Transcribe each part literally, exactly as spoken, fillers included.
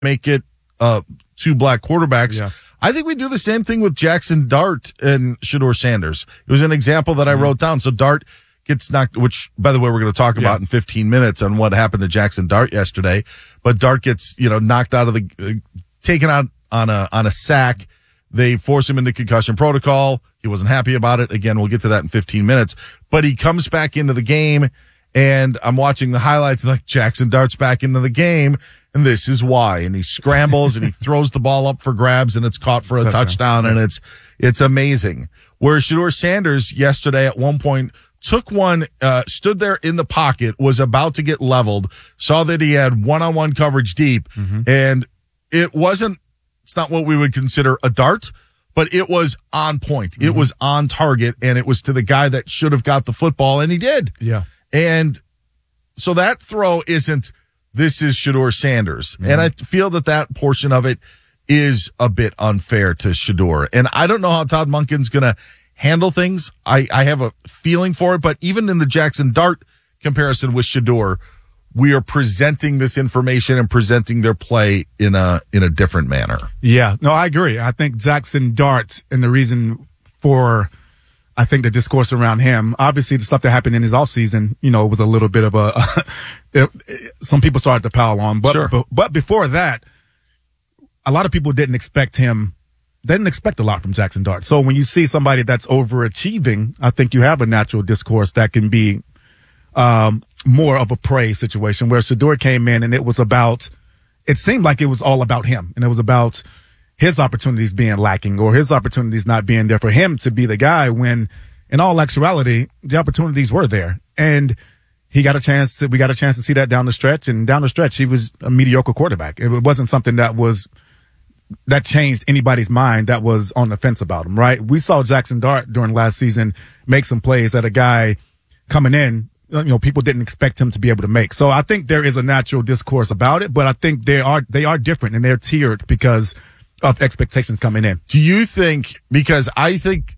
make it uh, two black quarterbacks. Yeah. I think we do the same thing with Jackson Dart and Shedeur Sanders. It was an example that I mm-hmm. wrote down. So Dart gets knocked, which, by the way, we're going to talk yeah. about in fifteen minutes on what happened to Jackson Dart yesterday. But Dart gets, you know, knocked out of the, uh, taken out on a, on a sack. They force him into concussion protocol. He wasn't happy about it. Again, we'll get to that in fifteen minutes. But he comes back into the game, and I'm watching the highlights, like Jackson Dart's back into the game, and this is why. And he scrambles, and he throws the ball up for grabs, and it's caught for a touchdown, touchdown and it's it's amazing. Whereas Shedeur Sanders yesterday at one point took one, uh, stood there in the pocket, was about to get leveled, saw that he had one-on-one coverage deep, mm-hmm. and it wasn't, it's not what we would consider a dart, but it was on point. Mm-hmm. It was on target, and it was to the guy that should have got the football, and he did. Yeah. And so that throw isn't, this is Shedeur Sanders. Mm-hmm. And I feel that that portion of it is a bit unfair to Shedeur. And I don't know how Todd Monken's going to handle things. I, I have a feeling for it, but even in the Jackson Dart comparison with Shedeur, we are presenting this information and presenting their play in a in a different manner. Yeah, no, I agree. I think Jackson Dart, and the reason for, I think, the discourse around him, obviously the stuff that happened in his offseason, you know, was a little bit of a, it, it, some people started to pile on. But, sure. but but before that, a lot of people didn't expect him, they didn't expect a lot from Jackson Dart. So when you see somebody that's overachieving, I think you have a natural discourse that can be um more of a praise situation, where Shedeur came in and it was about, it seemed like it was all about him, and it was about his opportunities being lacking, or his opportunities not being there for him to be the guy, when in all actuality, the opportunities were there. And he got a chance to, we got a chance to see that down the stretch, and down the stretch, he was a mediocre quarterback. It wasn't something that was, that changed anybody's mind that was on the fence about him, right? We saw Jackson Dart during last season make some plays that a guy coming in, you know, people didn't expect him to be able to make. So I think there is a natural discourse about it, but I think they are, they are different, and they're tiered because of expectations coming in. Do you think, because I think,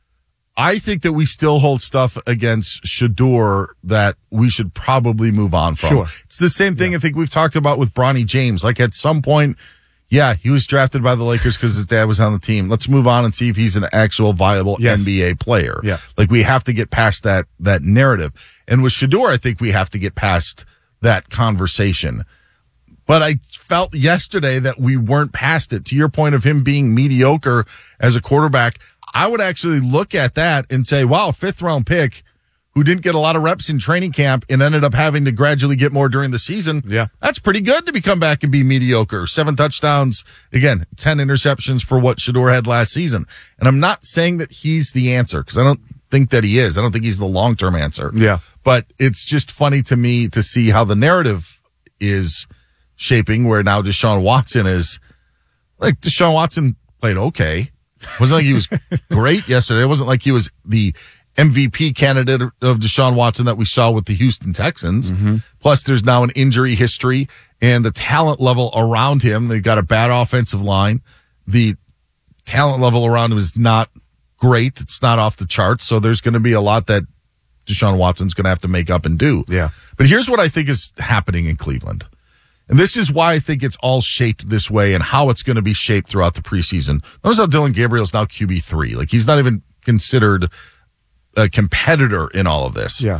I think that we still hold stuff against Shedeur that we should probably move on from. Sure. It's the same thing yeah. I think we've talked about with Bronny James. Like at some point, yeah, he was drafted by the Lakers because his dad was on the team. Let's move on and see if he's an actual viable yes. N B A player. Yeah. Like we have to get past that, that narrative. And with Shedeur, I think we have to get past that conversation. But I felt yesterday that we weren't past it. To your point of him being mediocre as a quarterback, I would actually look at that and say, wow, fifth round pick who didn't get a lot of reps in training camp and ended up having to gradually get more during the season. Yeah. That's pretty good to be come back and be mediocre. Seven touchdowns, again, ten interceptions for what Shedeur had last season. And I'm not saying that he's the answer, because I don't think that he is. I don't think he's the long-term answer. Yeah. But it's just funny to me to see how the narrative is shaping, where now Deshaun Watson is, like, Deshaun Watson played okay. It wasn't like he was great yesterday. It wasn't like he was the M V P candidate of Deshaun Watson that we saw with the Houston Texans. Mm-hmm. Plus, there's now an injury history, and the talent level around him, they've got a bad offensive line. The talent level around him is not great. It's not off the charts. So there's going to be a lot that Deshaun Watson's going to have to make up and do. Yeah. But here's what I think is happening in Cleveland. And this is why I think it's all shaped this way, and how it's going to be shaped throughout the preseason. Notice how Dylan Gabriel's now Q B three. Like, he's not even considered a competitor in all of this. Yeah.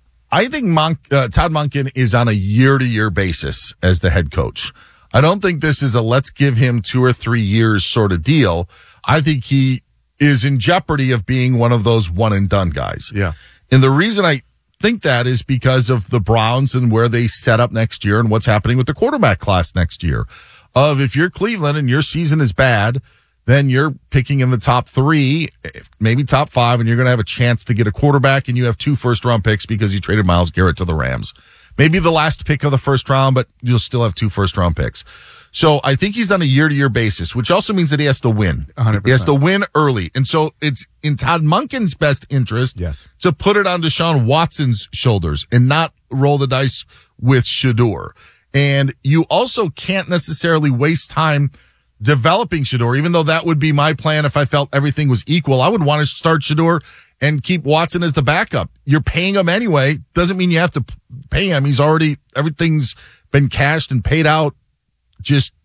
I think Monk, uh, Todd Monken is on a year-to-year basis as the head coach. I don't think this is a let's give him two or three years sort of deal. I think he is in jeopardy of being one of those one-and-done guys. Yeah. And the reason I think that is because of the Browns and where they set up next year and what's happening with the quarterback class next year. Of if you're Cleveland and your season is bad, then you're picking in the top three, maybe top five, and you're going to have a chance to get a quarterback, and you have two first-round picks because you traded Myles Garrett to the Rams. Maybe the last pick of the first round, but you'll still have two first-round picks. So I think he's on a year-to-year basis, which also means that he has to win. one hundred percent. He has to win early. And so it's in Todd Monken's best interest yes. to put it on Deshaun Watson's shoulders and not roll the dice with Shedeur. And you also can't necessarily waste time developing Shedeur, even though that would be my plan if I felt everything was equal. I would want to start Shedeur and keep Watson as the backup. You're paying him anyway. Doesn't mean you have to pay him. He's already, everything's been cashed and paid out. Just